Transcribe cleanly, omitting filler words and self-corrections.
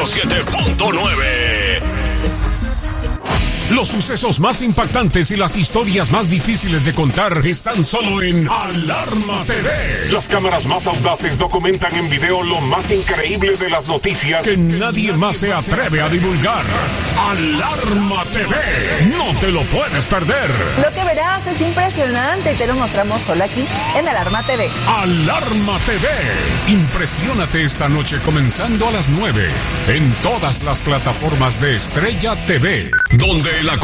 107.9. Los sucesos más impactantes y las historias más difíciles de contar están solo en Alarma TV. Las cámaras más audaces documentan en video lo más increíble de las noticias que nadie más se atreve a divulgar. Alarma TV. No te lo puedes perder. Lo que verás es impresionante y te lo mostramos solo aquí en Alarma TV. Alarma TV. Impresiónate esta noche comenzando a las 9 en todas las plataformas de Estrella TV, donde la